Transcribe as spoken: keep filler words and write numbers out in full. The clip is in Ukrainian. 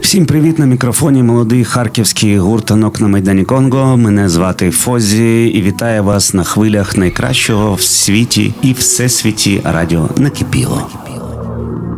Всім привіт, на мікрофоні молодий харківський гурт «Танок» на Майдані Конго. Мене звати Фозі і вітаю вас на хвилях найкращого в світі і всесвіті радіо «Накипіло».